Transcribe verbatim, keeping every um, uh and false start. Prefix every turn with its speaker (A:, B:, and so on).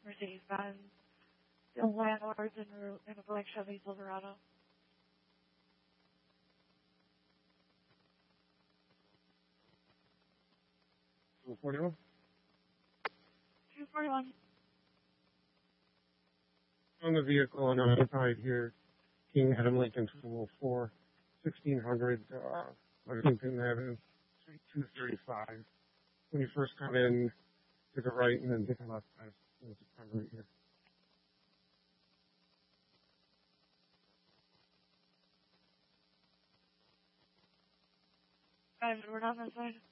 A: Mercedes-Benz. The landlords in, in a black Chevy Silverado.
B: two forty-one?
A: two forty-one.
B: On the vehicle on the side here, King Adam Lincoln two oh four, sixteen hundred, uh, Lexington Avenue, Suite two thirty-five. When you first come in, take a right and then take a left. There's a right here.
A: Guys, we're not on that side.